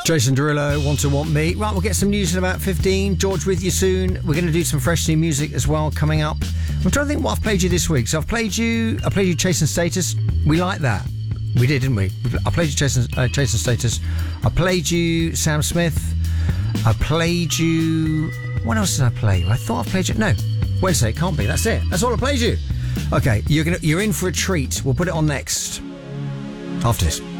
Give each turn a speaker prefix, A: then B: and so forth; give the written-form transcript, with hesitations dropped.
A: Jason Derulo, Want to Want Me. Right, we'll get some news in about 15. George with you soon. We're going to do some fresh new music as well coming up. I'm trying to think what I've played you this week. So I played you Chasing Status. We like that. We did, didn't we? I played you Chasing Status. I played you Sam Smith. I played you... What else did I play you? I thought I played you... No. Wednesday, it can't be. That's it. That's all I played you. Okay, you're in for a treat. We'll put it on next. After this.